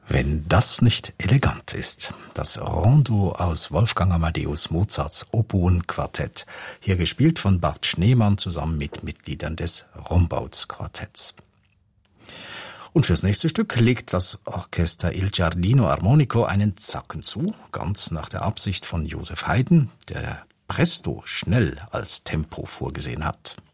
Wenn das nicht elegant ist. Das Rondo aus Wolfgang Amadeus Mozarts Oboen-Quartett. Hier gespielt von Bart Schneemann zusammen mit Mitgliedern des Rombauts-Quartetts. Und fürs nächste Stück legt das Orchester Il Giardino Armonico einen Zacken zu, ganz nach der Absicht von Joseph Haydn, der Presto schnell als Tempo vorgesehen hat.